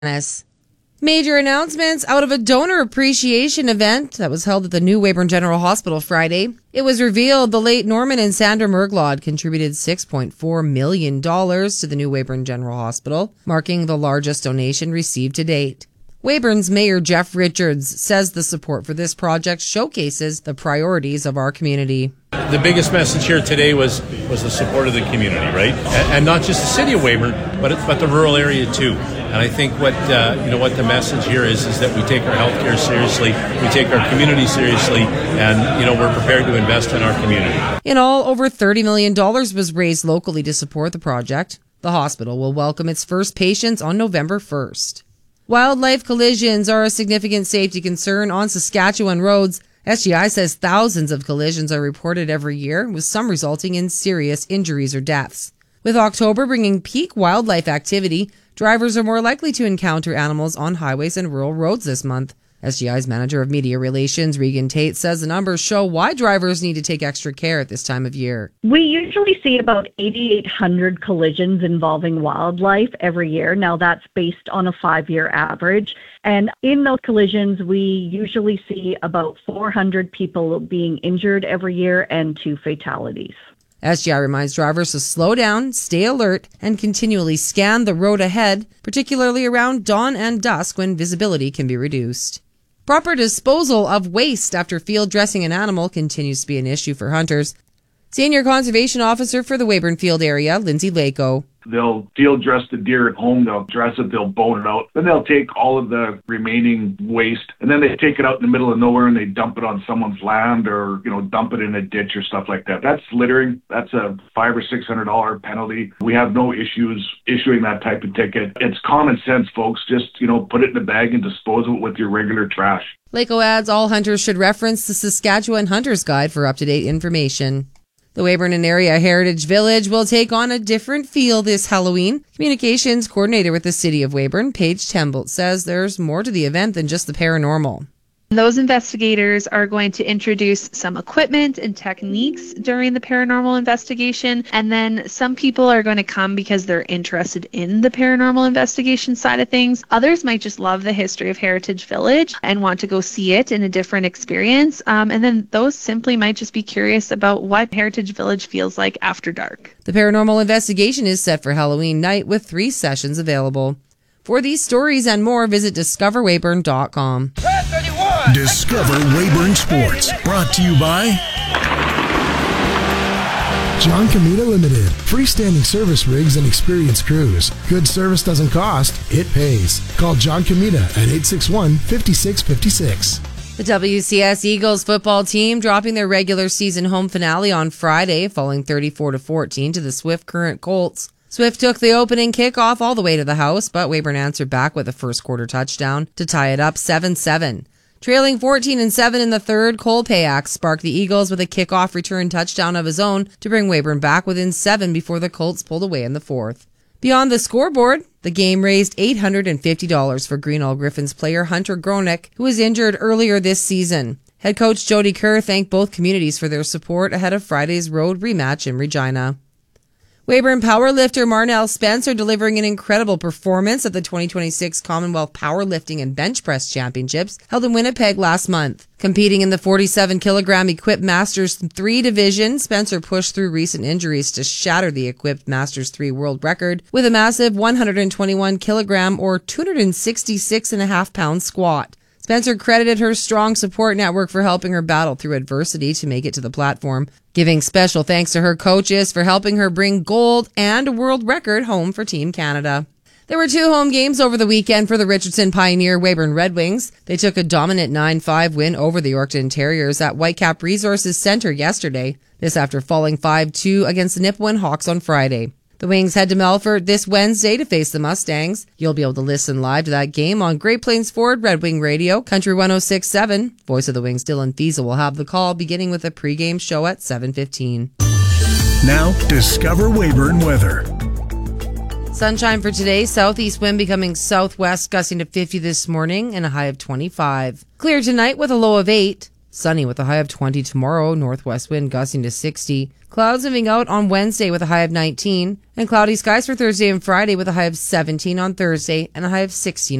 Major announcements out of a donor appreciation event that was held at the new Weyburn General Hospital Friday. It was revealed the late Norman and Sandra Merglod contributed $6.4 million to the new Weyburn General Hospital, marking the largest donation received to date. Weyburn's Mayor Jeff Richards says the support for this project showcases the priorities of our community. The biggest message here today was the support of the community, right? And not just the city of Weyburn, but the rural area too. And I think what the message here is that we take our healthcare seriously, we take our community seriously, and we're prepared to invest in our community. In all, over $30 million was raised locally to support the project. The hospital will welcome its first patients on November 1st. Wildlife collisions are a significant safety concern on Saskatchewan roads. SGI says thousands of collisions are reported every year, with some resulting in serious injuries or deaths. With October bringing peak wildlife activity, drivers are more likely to encounter animals on highways and rural roads this month. SGI's Manager of Media Relations, Regan Tate, says the numbers show why drivers need to take extra care at this time of year. We usually see about 8,800 collisions involving wildlife every year. Now, that's based on a 5-year average. And in those collisions, we usually see about 400 people being injured every year and 2 fatalities. SGI reminds drivers to slow down, stay alert, and continually scan the road ahead, particularly around dawn and dusk when visibility can be reduced. Proper disposal of waste after field dressing an animal continues to be an issue for hunters. Senior Conservation Officer for the Weyburn Field area, Lindsay Lako. They'll field dress the deer at home, they'll dress it, they'll bone it out. Then they'll take all of the remaining waste and then they take it out in the middle of nowhere and they dump it on someone's land or, dump it in a ditch or stuff like that. That's littering. That's a $500 or $600 penalty. We have no issues issuing that type of ticket. It's common sense, folks. Just, put it in a bag and dispose of it with your regular trash. Lako adds all hunters should reference the Saskatchewan Hunter's Guide for up-to-date information. The Weyburn and Area Heritage Village will take on a different feel this Halloween. Communications coordinator with the City of Weyburn, Paige Tembolt, says there's more to the event than just the paranormal. Those investigators are going to introduce some equipment and techniques during the paranormal investigation, and then some people are going to come because they're interested in the paranormal investigation side of things. Others might just love the history of Heritage Village and want to go see it in a different experience, and then those simply might just be curious about what Heritage Village feels like after dark. The paranormal investigation is set for Halloween night with 3 sessions available. For these stories and more, visit discoverweyburn.com. Discover Weyburn Sports, brought to you by John Comita Limited. Freestanding service rigs and experienced crews. Good service doesn't cost, it pays. Call John Comita at 861-5656. The WCS Eagles football team dropping their regular season home finale on Friday, falling 34-14 to the Swift Current Colts. Swift took the opening kickoff all the way to the house, but Weyburn answered back with a first quarter touchdown to tie it up 7-7. Trailing 14-7 in the third, Cole Payak sparked the Eagles with a kickoff return touchdown of his own to bring Weyburn back within 7 before the Colts pulled away in the fourth. Beyond the scoreboard, the game raised $850 for Greenall Griffins player Hunter Gronick, who was injured earlier this season. Head coach Jody Kerr thanked both communities for their support ahead of Friday's road rematch in Regina. Weyburn powerlifter Marnell Spencer delivering an incredible performance at the 2026 Commonwealth Powerlifting and Bench Press Championships held in Winnipeg last month. Competing in the 47-kilogram Equipped Masters 3 division, Spencer pushed through recent injuries to shatter the Equipped Masters 3 world record with a massive 121-kilogram or 266.5-pound squat. Spencer credited her strong support network for helping her battle through adversity to make it to the platform, giving special thanks to her coaches for helping her bring gold and a world record home for Team Canada. There were 2 home games over the weekend for the Richardson Pioneer Weyburn Red Wings. They took a dominant 9-5 win over the Yorkton Terriers at Whitecap Resources Centre yesterday, this after falling 5-2 against the Nipawin Hawks on Friday. The Wings head to Melfort this Wednesday to face the Mustangs. You'll be able to listen live to that game on Great Plains Ford Red Wing Radio, Country 106.7. Voice of the Wings Dylan Fiesel will have the call beginning with a pregame show at 7:15. Now, discover Weyburn weather. Sunshine for today. Southeast wind becoming southwest, gusting to 50 this morning and a high of 25. Clear tonight with a low of 8. Sunny with a high of 20 tomorrow, northwest wind gusting to 60. Clouds moving out on Wednesday with a high of 19. And cloudy skies for Thursday and Friday with a high of 17 on Thursday and a high of 16